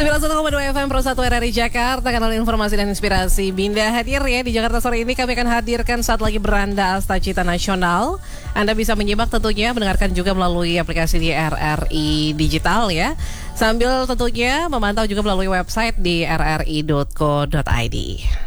91,2 FM Pro 1 RRI Jakarta, kanal informasi dan inspirasi. Binda hadir ya di Jakarta sore ini. Kami akan hadirkan saat lagi beranda Asta Cita Nasional. Anda bisa menyimak tentunya, mendengarkan juga melalui aplikasi di RRI Digital ya. Sambil tentunya memantau juga melalui website di rri.co.id.